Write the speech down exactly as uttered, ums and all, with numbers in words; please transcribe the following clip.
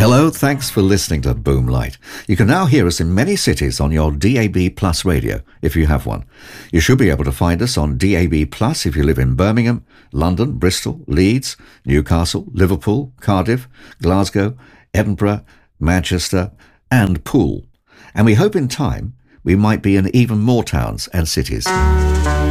Hello, thanks for listening to Boomlight. You can now hear us in many cities on your D A B Plus radio, if you have one. You should be able to find us on D A B Plus if you live in Birmingham, London, Bristol, Leeds, Newcastle, Liverpool, Cardiff, Glasgow, Edinburgh, Manchester and Poole. And we hope in time we might be in even more towns and cities.